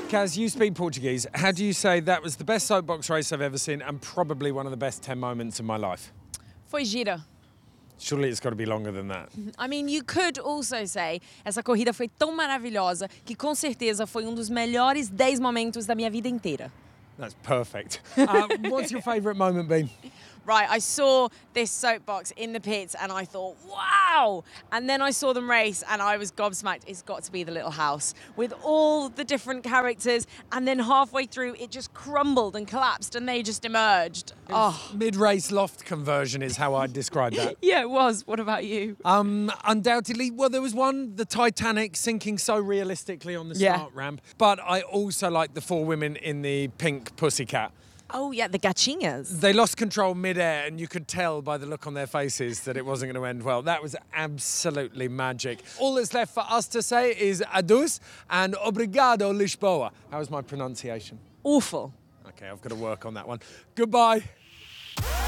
Kaz, you speak Portuguese. How do you say that was the best soapbox race I've ever seen and probably one of the best 10 moments of my life? Foi gira. Surely it's got to be longer than that. I mean, you could also say, essa corrida foi tão maravilhosa que com certeza foi dos melhores 10 momentos da minha vida inteira. That's perfect. What's your favourite moment been? Right, I saw this soapbox in the pits and I thought, wow! And then I saw them race and I was gobsmacked. It's got to be the little house with all the different characters. And then halfway through, it just crumbled and collapsed and they just emerged. Oh, Mid-race loft conversion is how I'd describe that. yeah, it was. What about you? Undoubtedly, well, there was one, the Titanic sinking so realistically on the start ramp. But I also like the 4 women in the pink pussycat. Oh, yeah, the gatinhas. They lost control mid-air and you could tell by the look on their faces that it wasn't going to end well. That was absolutely magic. All that's left for us to say is adeus and obrigado, Lisboa. How was my pronunciation? Awful. Okay, I've got to work on that one. Goodbye.